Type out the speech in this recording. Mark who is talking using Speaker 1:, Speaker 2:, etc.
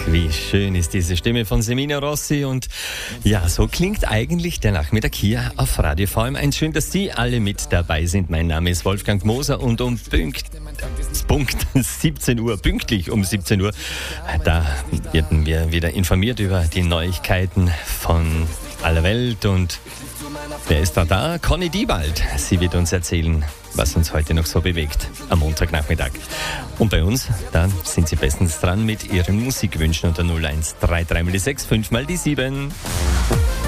Speaker 1: wie schön ist diese Stimme von Semino Rossi und ja, so klingt eigentlich der Nachmittag hier auf Radio VM1. Schön, dass Sie alle mit dabei sind. Mein Name ist Wolfgang Moser und Punkt 17 Uhr, pünktlich um 17 Uhr, da werden wir wieder informiert über die Neuigkeiten von aller Welt und wer ist da? Conny Diebald. Sie wird uns erzählen, was uns heute noch so bewegt am Montagnachmittag. Und bei uns, da sind Sie bestens dran mit Ihren Musikwünschen unter 0133 mal die 6, 5 mal die 7.